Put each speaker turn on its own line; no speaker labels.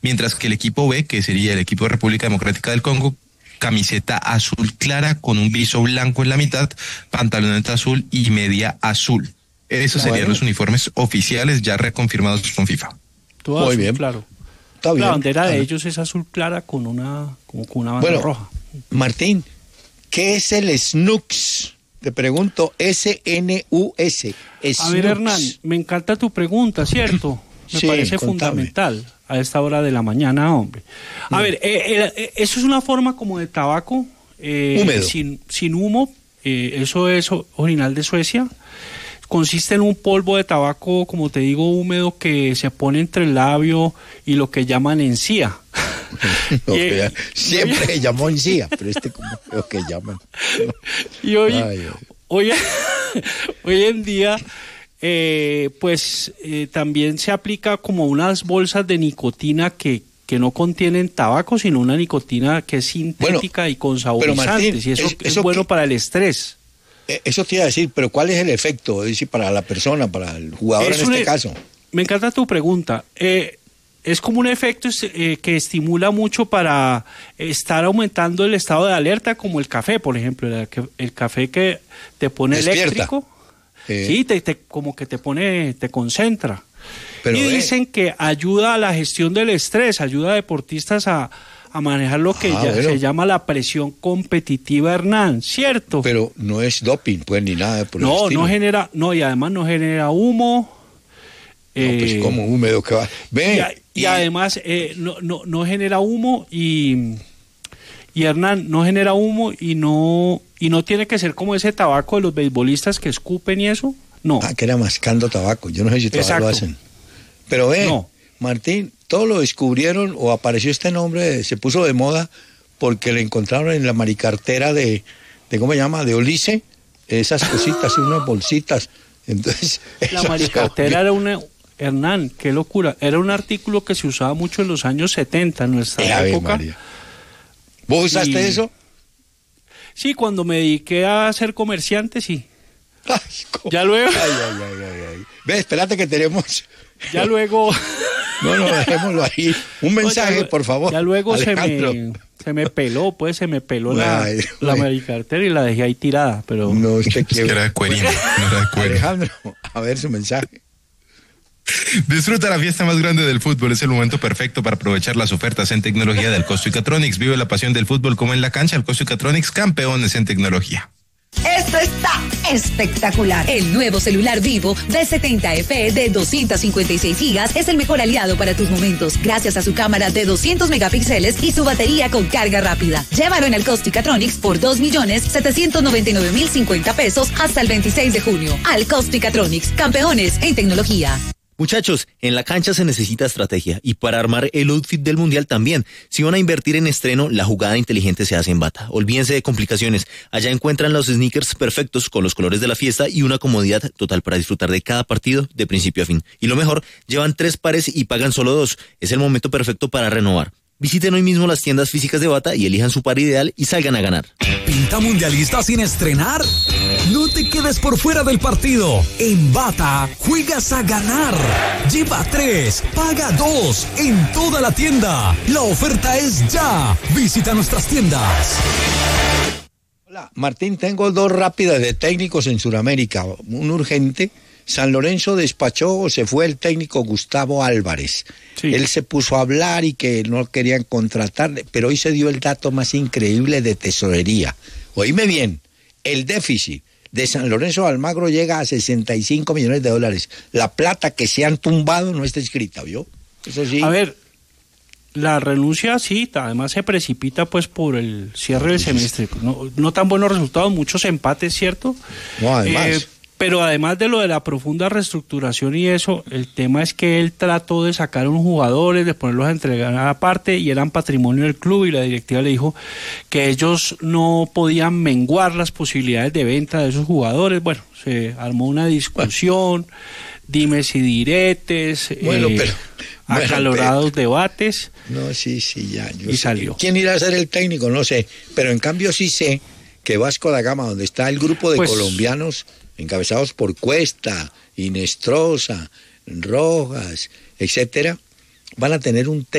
mientras que el equipo B, que sería el equipo de República Democrática del Congo, camiseta azul clara con un viso blanco en la mitad, pantaloneta azul y media azul. Esos serían los uniformes oficiales ya reconfirmados con FIFA.
Todo
Muy
azul
bien.
claro.
Está bien.
La bandera de ellos es azul clara con una banda roja.
Martín, ¿qué es el SNUS? Te pregunto, S-N-U-S.
A ver, Hernán, me encanta tu pregunta, ¿cierto? Me parece fundamental a esta hora de la mañana, hombre. A ver, eso es una forma como de tabaco
húmedo,
sin humo. Eso es original de Suecia. Consiste en un polvo de tabaco, como te digo, húmedo que se pone entre el labio y lo que llaman encía.
Siempre se llamó encía, pero como lo que llaman.
Y hoy en día, también se aplica como unas bolsas de nicotina que no contienen tabaco, sino una nicotina que es sintética y con saborizantes. Martín, y eso es bueno para el estrés.
Eso te iba a decir, pero ¿cuál es el efecto? Es decir, para la persona, para el jugador en este caso.
Me encanta tu pregunta. Es como un efecto que estimula mucho para estar aumentando el estado de alerta, como el café, por ejemplo. El café que te pone eléctrico. Sí, como que te concentra. Pero y dicen que ayuda a la gestión del estrés, ayuda a deportistas a manejar lo que se llama la presión competitiva, Hernán, ¿cierto?
Pero no es doping, pues, ni nada por el estilo.
Y además no genera humo.
Pues como húmedo que va.
Y además no genera humo y Hernán, no genera humo y no tiene que ser como ese tabaco de los beisbolistas que escupen y eso, no.
Que era mascando tabaco, yo no sé si todavía lo hacen. Pero Martín, todo lo descubrieron o apareció este nombre, se puso de moda porque le encontraron en la maricartera de ¿cómo se llama? De Ulises, esas cositas, unas bolsitas. Entonces,
la maricartera era Hernán, qué locura, era un artículo que se usaba mucho en los años 70 en nuestra época. María.
¿Vos usaste eso?
Sí, cuando me dediqué a ser comerciante, sí. Ya luego.
Ve, espérate que tenemos.
Ya luego.
No, dejémoslo ahí. Un mensaje, por favor.
Ya luego se me peló, la maricartera y la dejé ahí tirada, pero.
No, usted quiere.
Era de cuerina, no era de cuero.
Alejandro, a ver su mensaje.
Disfruta la fiesta más grande del fútbol. Es el momento perfecto para aprovechar las ofertas en tecnología del Costo y Catronics. Vive la pasión del fútbol como en la cancha. El Costo y Catronics, campeones en tecnología.
Esto está espectacular. El nuevo celular Vivo V70 FE de 256 gigas es el mejor aliado para tus momentos, gracias a su cámara de 200 megapíxeles y su batería con carga rápida. Llévalo en el Costo y Catronics por 2.799.050 pesos hasta el 26 de junio. Al Costo y Catronics, campeones en tecnología.
Muchachos, en la cancha se necesita estrategia y para armar el outfit del mundial también. Si van a invertir en estreno, la jugada inteligente se hace en Bata. Olvídense de complicaciones. Allá encuentran los sneakers perfectos con los colores de la fiesta y una comodidad total para disfrutar de cada partido de principio a fin. Y lo mejor, llevan 3 pares y pagan solo 2. Es el momento perfecto para renovar. Visiten hoy mismo las tiendas físicas de Bata y elijan su par ideal y salgan a ganar.
¿Pinta mundialista sin estrenar? No te quedes por fuera del partido. En Bata, juegas a ganar. Lleva 3, paga 2 en toda la tienda. La oferta es ya. Visita nuestras tiendas.
Hola, Martín, tengo 2 rápidas de técnicos en Sudamérica. Un urgente. San Lorenzo despachó o se fue el técnico Gustavo Álvarez. Sí. Él se puso a hablar y que no querían contratarle, pero hoy se dio el dato más increíble de tesorería. Oíme bien, el déficit de San Lorenzo de Almagro llega a $65 millones. La plata que se han tumbado no está escrita, ¿vio? Eso sí.
A ver, la renuncia sí, además se precipita pues por el cierre del semestre. No tan buenos resultados, muchos empates, ¿cierto?
No, además.
Pero además de lo de la profunda reestructuración y eso, el tema es que él trató de sacar a unos jugadores, de ponerlos a entregar aparte y eran patrimonio del club y la directiva le dijo que ellos no podían menguar las posibilidades de venta de esos jugadores. Bueno, se armó una discusión, dimes y diretes, acalorados debates.
No, sí, ya.
Y salió.
¿Quién irá a ser el técnico? No sé, pero en cambio sí sé que Vasco da Gama, donde está el grupo de colombianos encabezados por Cuesta, Inestrosa, Rojas, etcétera, van a tener un